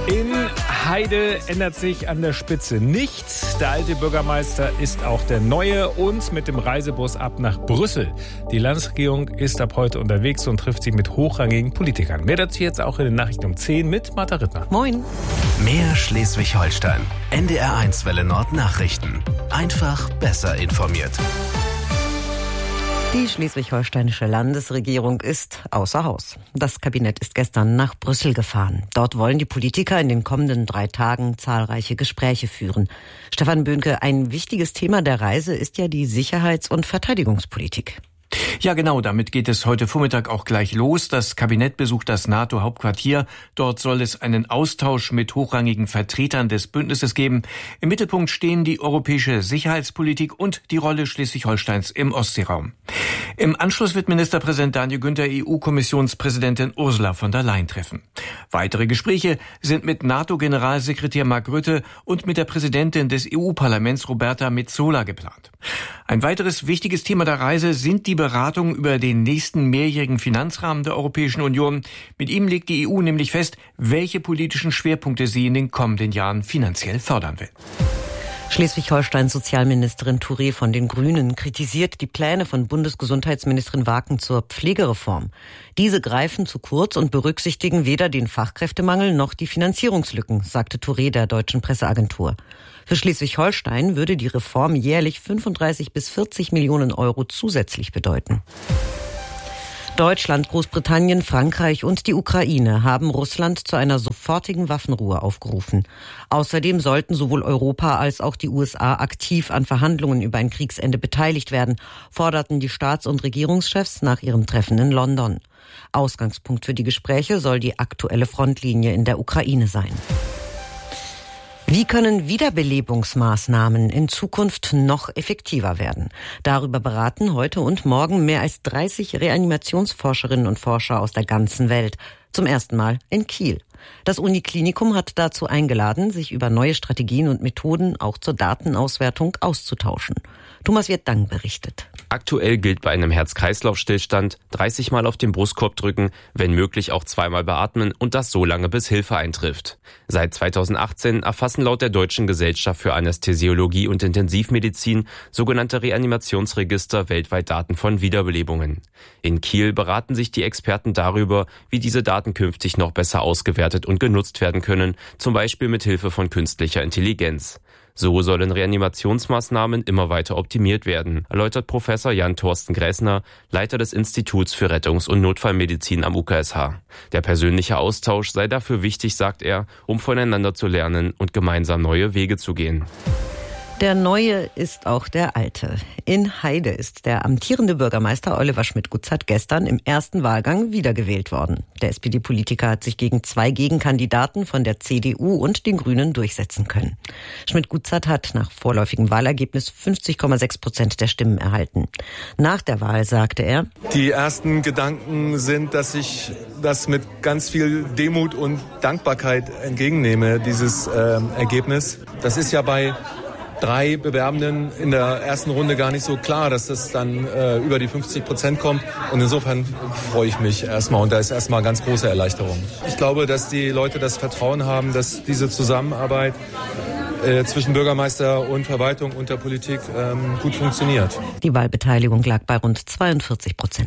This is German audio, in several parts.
In Heide ändert sich an der Spitze nichts. Der alte Bürgermeister ist auch der neue und mit dem Reisebus ab nach Brüssel. Die Landesregierung ist ab heute unterwegs und trifft sich mit hochrangigen Politikern. Mehr dazu jetzt auch in den Nachrichten um 10 mit Martha Rittner. Moin. Mehr Schleswig-Holstein. NDR1 Welle Nord Nachrichten. Einfach besser informiert. Die schleswig-holsteinische Landesregierung ist außer Haus. Das Kabinett ist gestern nach Brüssel gefahren. Dort wollen die Politiker in den kommenden 3 Tagen zahlreiche Gespräche führen. Stefan Böhnke, ein wichtiges Thema der Reise ist ja die Sicherheits- und Verteidigungspolitik. Ja, genau, damit geht es heute Vormittag auch gleich los. Das Kabinett besucht das NATO-Hauptquartier. Dort soll es einen Austausch mit hochrangigen Vertretern des Bündnisses geben. Im Mittelpunkt stehen die europäische Sicherheitspolitik und die Rolle Schleswig-Holsteins im Ostseeraum. Im Anschluss wird Ministerpräsident Daniel Günther EU-Kommissionspräsidentin Ursula von der Leyen treffen. Weitere Gespräche sind mit NATO-Generalsekretär Mark Rutte und mit der Präsidentin des EU-Parlaments Roberta Metsola geplant. Ein weiteres wichtiges Thema der Reise sind die Beratungen über den nächsten mehrjährigen Finanzrahmen der Europäischen Union. Mit ihm legt die EU nämlich fest, welche politischen Schwerpunkte sie in den kommenden Jahren finanziell fördern will. Schleswig-Holsteins Sozialministerin Touré von den Grünen kritisiert die Pläne von Bundesgesundheitsministerin Waken zur Pflegereform. Diese greifen zu kurz und berücksichtigen weder den Fachkräftemangel noch die Finanzierungslücken, sagte Touré der deutschen Presseagentur. Für Schleswig-Holstein würde die Reform jährlich 35 bis 40 Millionen Euro zusätzlich bedeuten. Deutschland, Großbritannien, Frankreich und die Ukraine haben Russland zu einer sofortigen Waffenruhe aufgerufen. Außerdem sollten sowohl Europa als auch die USA aktiv an Verhandlungen über ein Kriegsende beteiligt werden, forderten die Staats- und Regierungschefs nach ihrem Treffen in London. Ausgangspunkt für die Gespräche soll die aktuelle Frontlinie in der Ukraine sein. Wie können Wiederbelebungsmaßnahmen in Zukunft noch effektiver werden? Darüber beraten heute und morgen mehr als 30 Reanimationsforscherinnen und Forscher aus der ganzen Welt. Zum ersten Mal in Kiel. Das Uniklinikum hat dazu eingeladen, sich über neue Strategien und Methoden auch zur Datenauswertung auszutauschen. Thomas Wirtdang berichtet. Aktuell gilt bei einem Herz-Kreislauf-Stillstand 30 Mal auf den Brustkorb drücken, wenn möglich auch 2-mal beatmen und das so lange, bis Hilfe eintrifft. Seit 2018 erfassen laut der Deutschen Gesellschaft für Anästhesiologie und Intensivmedizin sogenannte Reanimationsregister weltweit Daten von Wiederbelebungen. In Kiel beraten sich die Experten darüber, wie diese Daten künftig noch besser ausgewertet und genutzt werden können, zum Beispiel mit Hilfe von künstlicher Intelligenz. So sollen Reanimationsmaßnahmen immer weiter optimiert werden, erläutert Professor Jan-Thorsten Gräßner, Leiter des Instituts für Rettungs- und Notfallmedizin am UKSH. Der persönliche Austausch sei dafür wichtig, sagt er, um voneinander zu lernen und gemeinsam neue Wege zu gehen. Der Neue ist auch der Alte. In Heide ist der amtierende Bürgermeister Oliver Schmidt-Gutzert gestern im ersten Wahlgang wiedergewählt worden. Der SPD-Politiker hat sich gegen 2 Gegenkandidaten von der CDU und den Grünen durchsetzen können. Schmidt-Gutzert hat nach vorläufigem Wahlergebnis 50,6% der Stimmen erhalten. Nach der Wahl sagte er: Die ersten Gedanken sind, dass ich das mit ganz viel Demut und Dankbarkeit entgegennehme, dieses Ergebnis. Das ist ja bei 3 Bewerbenden in der ersten Runde gar nicht so klar, dass das dann über die 50% kommt. Und insofern freue ich mich erstmal. Und da ist erstmal ganz große Erleichterung. Ich glaube, dass die Leute das Vertrauen haben, dass diese Zusammenarbeit zwischen Bürgermeister und Verwaltung und der Politik gut funktioniert. Die Wahlbeteiligung lag bei rund 42%.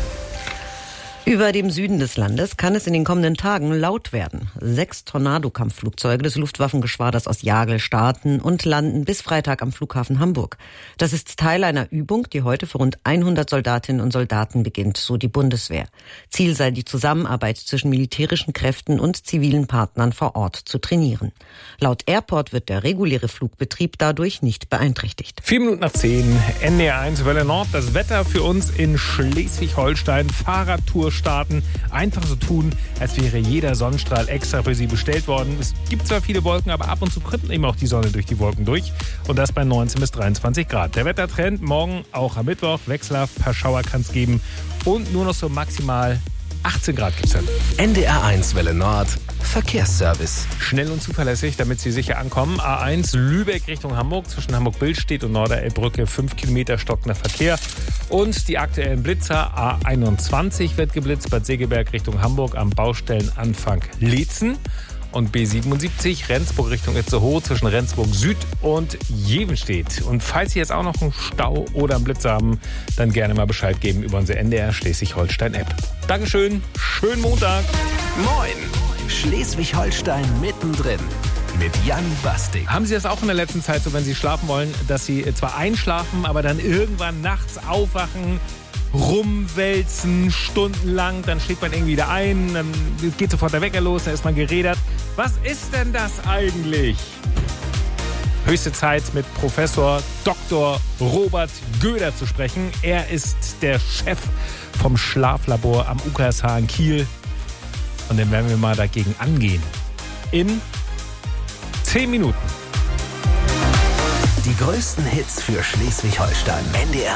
Über dem Süden des Landes kann es in den kommenden Tagen laut werden. 6 Tornado-Kampfflugzeuge des Luftwaffengeschwaders aus Jagel starten und landen bis Freitag am Flughafen Hamburg. Das ist Teil einer Übung, die heute für rund 100 Soldatinnen und Soldaten beginnt, so die Bundeswehr. Ziel sei die Zusammenarbeit zwischen militärischen Kräften und zivilen Partnern vor Ort zu trainieren. Laut Airport wird der reguläre Flugbetrieb dadurch nicht beeinträchtigt. 4 Minuten nach 10, NDR1 Welle Nord. Das Wetter für uns in Schleswig-Holstein. Fahrradtour starten. Einfach so tun, als wäre jeder Sonnenstrahl extra für Sie bestellt worden. Es gibt zwar viele Wolken, aber ab und zu kommt eben auch die Sonne durch die Wolken durch. Und das bei 19 bis 23 Grad. Der Wettertrend morgen auch am Mittwoch. Wechselhaft, ein paar Schauer kann es geben. Und nur noch so maximal 18 Grad gibt es dann. NDR1 Welle Nord, Verkehrsservice. Schnell und zuverlässig, damit Sie sicher ankommen. A1 Lübeck Richtung Hamburg, zwischen Hamburg-Billstedt und Norderelbbrücke 5 Kilometer stockender Verkehr. Und die aktuellen Blitzer, A21 wird geblitzt, Bad Segeberg Richtung Hamburg am Baustellenanfang Leetzen. und B77 Rendsburg Richtung Itzehoe zwischen Rendsburg Süd und Jevenstedt. Und falls Sie jetzt auch noch einen Stau oder einen Blitz haben, dann gerne mal Bescheid geben über unsere NDR Schleswig-Holstein App. Dankeschön, schönen Montag. Moin! Schleswig-Holstein mittendrin. Mit Jan Bastik. Haben Sie das auch in der letzten Zeit so, wenn Sie schlafen wollen, dass Sie zwar einschlafen, aber dann irgendwann nachts aufwachen, rumwälzen, stundenlang, dann schlägt man irgendwie wieder ein, dann geht sofort der Wecker los, dann ist man gerädert. Was ist denn das eigentlich? Höchste Zeit, mit Professor Dr. Robert Göder zu sprechen. Er ist der Chef vom Schlaflabor am UKSH in Kiel. Und dann werden wir mal dagegen angehen. In 10 Minuten. Die größten Hits für Schleswig-Holstein. NDR